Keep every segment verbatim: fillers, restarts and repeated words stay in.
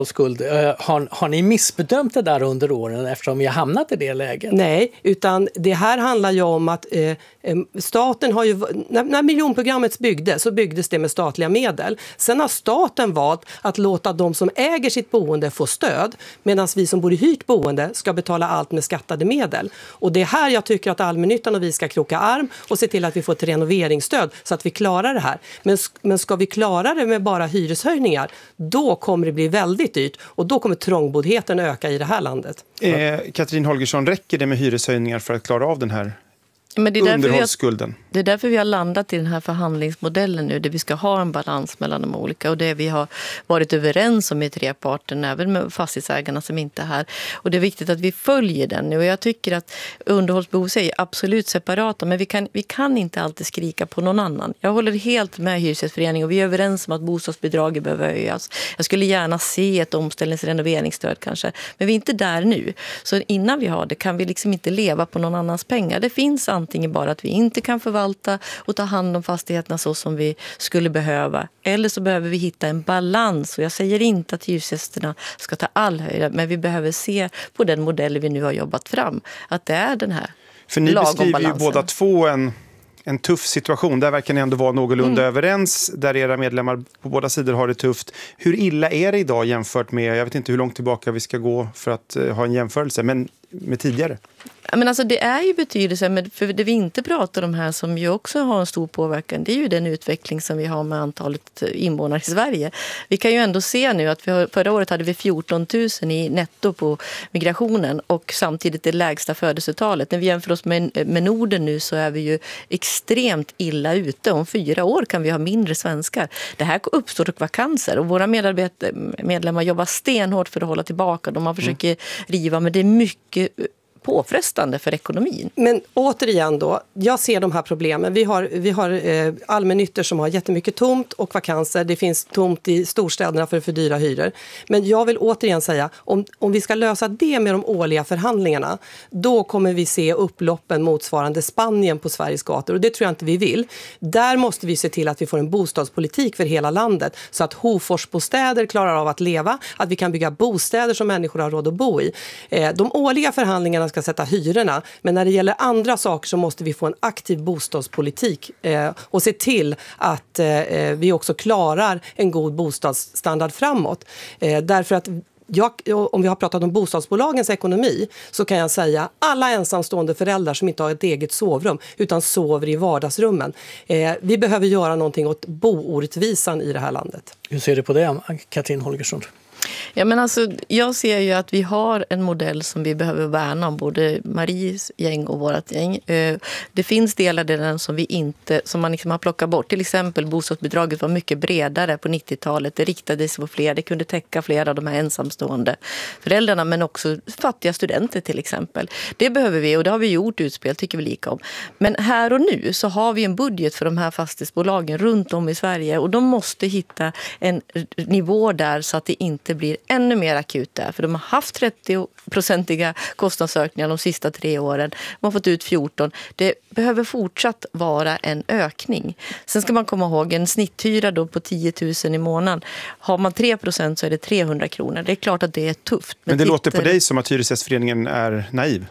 skuld. Har, har ni missbedömt det där under åren eftersom vi har hamnat i det läget? Nej, utan det här handlar ju om att eh, staten har ju, när, när miljonprogrammet byggdes så byggdes det med statliga medel. Sen har staten valt att låta de som äger sitt boende få stöd medan vi som bor i hyrt boende ska betala allt med skattade medel. Och det är här jag tycker att allmännyttan och vi ska kroka arm och se till att vi får ett renoveringsstöd så att vi klarar det här. Men, men ska vi klara det med bara hyreshöjningar, då kommer det bli väldigt dyrt och då kommer trångboddheten öka i det här landet. Eh, Katrin Holgersson, räcker det med hyreshöjningar för att klara av den här Men det är underhållsskulden? Vi har, det är därför vi har landat i den här förhandlingsmodellen nu, där vi ska ha en balans mellan de olika och det vi har varit överens om i treparten, även med fastighetsägarna som inte är här. Och det är viktigt att vi följer den nu och jag tycker att underhållsbehov är absolut separata, men vi kan, vi kan inte alltid skrika på någon annan. Jag håller helt med Hyresgästföreningen och vi är överens om att bostadsbidraget behöver höjas. Jag skulle gärna se ett omställningsrenoveringsstöd kanske, men vi är inte där nu. Så innan vi har det kan vi liksom inte leva på någon annans pengar. Det finns antingen bara att vi inte kan förvalta och ta hand om fastigheterna så som vi skulle behöva. Eller så behöver vi hitta en balans. Och jag säger inte att hyresgästerna ska ta all höjda, men vi behöver se på den modell vi nu har jobbat fram. Att det är den här För ni beskriver ju båda två en, en tuff situation. Där verkar ni ändå vara någorlunda mm. överens. Där era medlemmar på båda sidor har det tufft. Hur illa är det idag jämfört med, jag vet inte hur långt tillbaka vi ska gå för att uh, ha en jämförelse, men med tidigare? Men alltså det är ju betydelse, för det vi inte pratar om här som ju också har en stor påverkan, det är ju den utveckling som vi har med antalet invånare i Sverige. Vi kan ju ändå se nu att vi har, förra året hade vi fjorton tusen i netto på migrationen och samtidigt det lägsta födelsetalet. När vi jämför oss med, med Norden nu så är vi ju extremt illa ute. Om fyra år kan vi ha mindre svenskar. Det här uppstår och vakanser och våra medlemmar jobbar stenhårt för att hålla tillbaka. De har försöker mm. riva, men det är mycket påfrestande för ekonomin. Men återigen då, jag ser de här problemen. Vi har, vi har eh, allmännyttor som har jättemycket tomt och vakanser. Det finns tomt i storstäderna för för dyra hyror. Men jag vill återigen säga, om, om vi ska lösa det med de årliga förhandlingarna, då kommer vi se upploppen motsvarande Spanien på Sveriges gator. Och det tror jag inte vi vill. Där måste vi se till att vi får en bostadspolitik för hela landet så att Hoforsbostäder klarar av att leva, att vi kan bygga bostäder som människor har råd att bo i. Eh, de årliga förhandlingarna ska sätta hyrorna, men när det gäller andra saker så måste vi få en aktiv bostadspolitik eh, och se till att eh, vi också klarar en god bostadsstandard framåt. Eh, därför att jag, om vi har pratat om bostadsbolagens ekonomi så kan jag säga alla ensamstående föräldrar som inte har ett eget sovrum utan sover i vardagsrummen. Eh, vi behöver göra någonting åt boorättvisan i det här landet. Hur ser du på det, Katrin Holgersson? Ja, men alltså, jag ser ju att vi har en modell som vi behöver värna om, både Maries gäng och vårt gäng. Det finns delar i den som vi inte, som man liksom har plockat bort. Till exempel bostadsbidraget var mycket bredare på nittiotalet. Det riktade sig på fler. Det kunde täcka flera av de här ensamstående föräldrarna, men också fattiga studenter till exempel. Det behöver vi, och det har vi gjort utspel, tycker vi lika om. Men här och nu så har vi en budget för de här fastighetsbolagen runt om i Sverige, och de måste hitta en nivå där så att det inte blir ännu mer akut där. För de har haft trettio-procentiga kostnadsökningar de sista tre åren. De har fått ut fjorton. Det behöver fortsatt vara en ökning. Sen ska man komma ihåg en snitthyra då på tio tusen i månaden. Har man tre procent så är det trehundra kronor. Det är klart att det är tufft. Men, Men det tittar... låter på dig som att Hyresgästföreningen är naiv.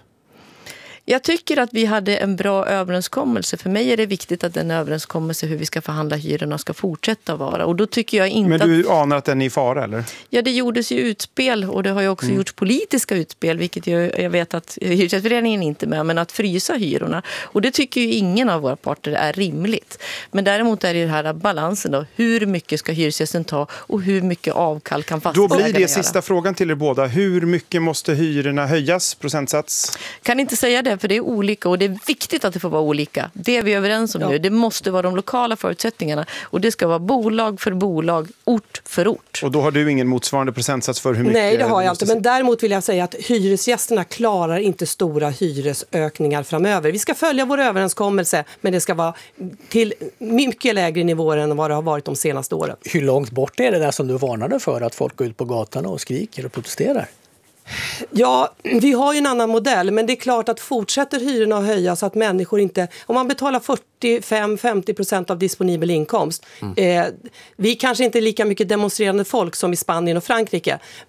Jag tycker att vi hade en bra överenskommelse. För mig är det viktigt att den överenskommelse hur vi ska förhandla hyrorna ska fortsätta vara. Och då tycker jag inte. Men du att... anar att den är i fara, eller? Ja, det gjordes ju utspel, och det har ju också mm. gjorts politiska utspel, vilket jag, jag vet att Hyresgästföreningen inte är med, men att frysa hyrorna. Och det tycker ju ingen av våra parter är rimligt. Men däremot är det den här balansen då. Hur mycket ska hyresgästen ta och hur mycket avkall kan fastighetsägarna göra? Då blir det sista frågan till er båda. Hur mycket måste hyrorna höjas, procentsats? Kan inte säga det, för det är olika, och det är viktigt att det får vara olika. Det är vi överens om ja. nu. Det måste vara de lokala förutsättningarna, och det ska vara bolag för bolag, ort för ort. Och då har du ingen motsvarande procentsats för hur mycket? Nej, det har jag inte. Men däremot vill jag säga att hyresgästerna klarar inte stora hyresökningar framöver. Vi ska följa vår överenskommelse, men det ska vara till mycket lägre nivåer än vad det har varit de senaste åren. Hur långt bort är det där som du varnade för, att folk går ut på gatan och skriker och protesterar? Ja, vi har ju en annan modell, men det är klart att fortsätter hyrorna att höjas så att människor inte... Om man betalar fyrtiofem till femtio procent av disponibel inkomst, mm. eh, vi kanske inte är lika mycket demonstrerande folk som i Spanien och Frankrike,